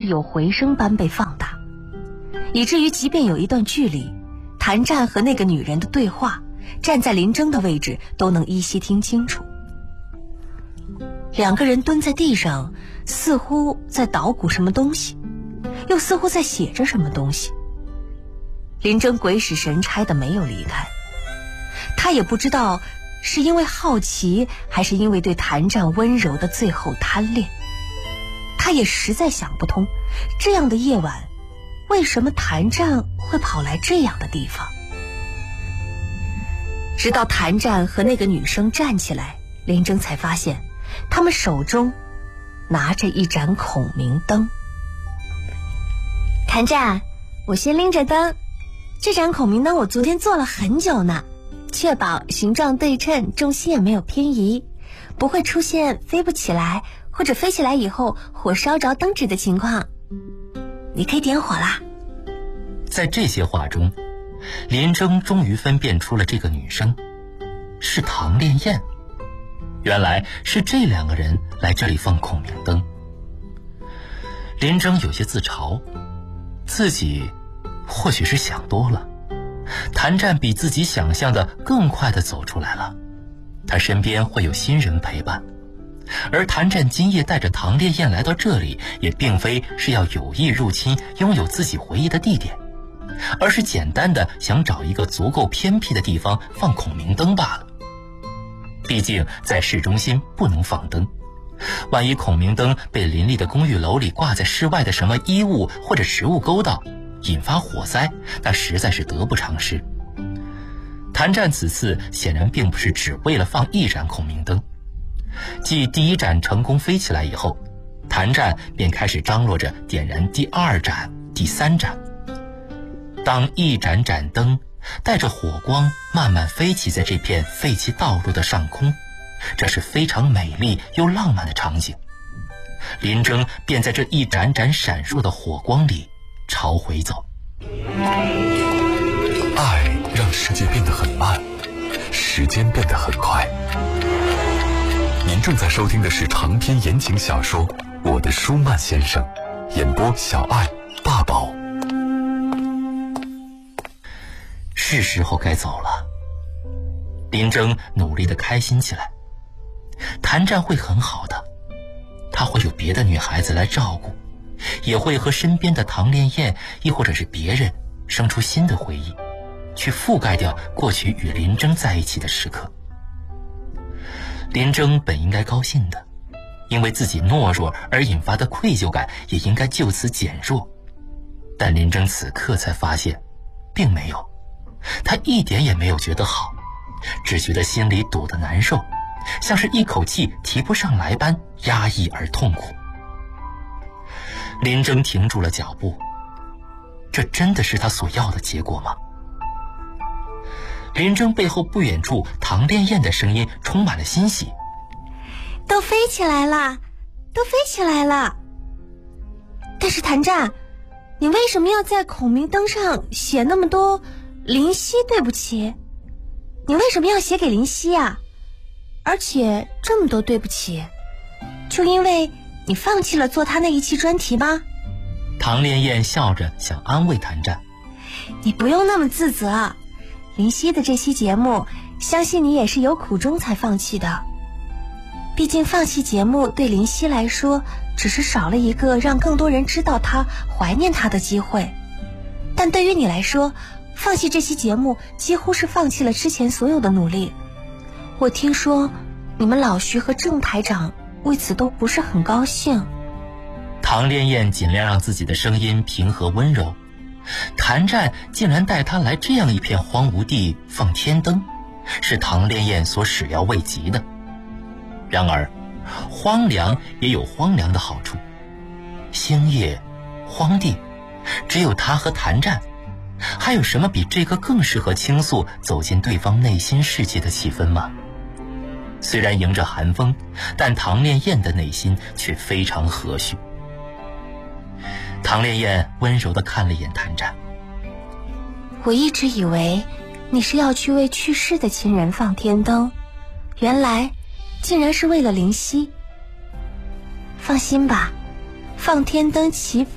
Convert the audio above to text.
有回声般被放大，以至于即便有一段距离，谭战和那个女人的对话，站在林征的位置都能依稀听清楚。两个人蹲在地上，似乎在捣鼓什么东西，又似乎在写着什么东西。林征鬼使神差的没有离开，他也不知道是因为好奇，还是因为对谭战温柔的最后贪恋。他也实在想不通，这样的夜晚，为什么谭战会跑来这样的地方。直到谭战和那个女生站起来，林征才发现他们手中拿着一盏孔明灯。谭战，我先拎着灯，这盏孔明灯我昨天做了很久呢，确保形状对称，重心也没有偏移，不会出现飞不起来或者飞起来以后火烧着灯纸的情况。你可以点火啦。 在这些话中，林征终于分辨出了这个女生是唐烈焰。原来是这两个人来这里放孔明灯。林征有些自嘲，自己或许是想多了。谭战比自己想象的更快地走出来了，他身边会有新人陪伴。而谭战今夜带着唐烈焰来到这里，也并非是要有意入侵拥有自己回忆的地点，而是简单的想找一个足够偏僻的地方放孔明灯罢了。毕竟在市中心不能放灯，万一孔明灯被林立的公寓楼里挂在室外的什么衣物或者食物勾到，引发火灾，那实在是得不偿失。谭战此次显然并不是只为了放一盏孔明灯，继第一盏成功飞起来以后，谭战便开始张罗着点燃第二盏、第三盏。当一盏盏灯带着火光慢慢飞起在这片废弃道路的上空，这是非常美丽又浪漫的场景。林征便在这一盏盏闪烁的火光里朝回走。 爱让世界变得很慢，时间变得很快。您正在收听的是长篇言情小说《我的舒曼先生》，演播小爱、大宝。 是时候该走了。林征努力地开心起来。谭战会很好的，他会有别的女孩子来照顾，也会和身边的唐烈焰亦或者是别人生出新的回忆，去覆盖掉过去与林征在一起的时刻。林征本应该高兴的，因为自己懦弱而引发的愧疚感也应该就此减弱，但林征此刻才发现并没有，他一点也没有觉得好，只觉得心里堵得难受，像是一口气提不上来般压抑而痛苦。林征停住了脚步，这真的是他所要的结果吗？林征背后不远处，唐烈焰的声音充满了欣喜。 都飞起来了，都飞起来了。但是谭战，你为什么要在孔明灯上写那么多林夕对不起？你为什么要写给林夕啊？而且这么多对不起，就因为你放弃了做他那一期专题吗？ 唐烈焰笑着想安慰谭战。 你不用那么自责，林夕的这期节目，相信你也是有苦衷才放弃的。毕竟放弃节目对林夕来说，只是少了一个让更多人知道他、怀念他的机会。但对于你来说，放弃这期节目几乎是放弃了之前所有的努力。我听说你们老徐和郑台长为此都不是很高兴。 唐烈焰尽量让自己的声音平和温柔。谭战竟然带他来这样一片荒芜地放天灯，是唐烈焰所始料未及的。然而荒凉也有荒凉的好处，星夜荒地，只有他和谭战，还有什么比这个更适合倾诉走进对方内心世界的气氛吗？虽然迎着寒风，但唐烈焰的内心却非常和煦。唐烈焰温柔地看了一眼谭战。 我一直以为你是要去为去世的亲人放天灯，原来竟然是为了林夕。放心吧，放天灯祈福